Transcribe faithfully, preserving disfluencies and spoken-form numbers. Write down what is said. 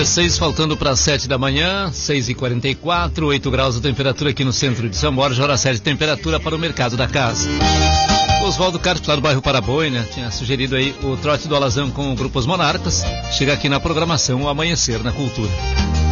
dezesseis, faltando para sete da manhã, seis e quarenta e quatro, oito graus a temperatura aqui no centro de São Borja, hora sete, temperatura para o mercado da casa. Oswaldo Carlos, lá do bairro Paraboy, né? Tinha sugerido aí o trote do Alazão com o Grupo Os Monarcas. Chega aqui na programação o Amanhecer na Cultura.